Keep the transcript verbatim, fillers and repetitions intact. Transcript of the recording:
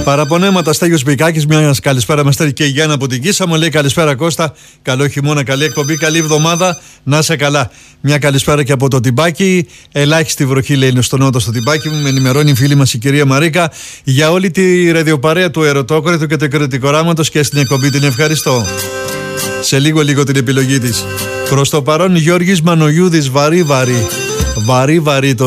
Παραπονέματα, Στέλιος Μπικάκης, μια καλησπέρα με στέλνει και η Γιάννα από την Κίσα μου. Λέει καλησπέρα Κώστα, καλό χειμώνα, καλή εκπομπή, καλή εβδομάδα, να σε καλά. Μια καλησπέρα και από το Τιμπάκι. Ελάχιστη βροχή λέει είναι στο νότο στο Τιμπάκι μου. Με ενημερώνει η φίλη μας η κυρία Μαρίκα για όλη τη ραδιοπαρέα του Ερωτόκορυθου και του Εκρητικοράματος και στην εκπομπή. Την ευχαριστώ. Σε λίγο λίγο την επιλογή της. Προς το παρόν Γιώργης Μανογιούδης, βαρύ βαρύ. Βαρύ βαρύ το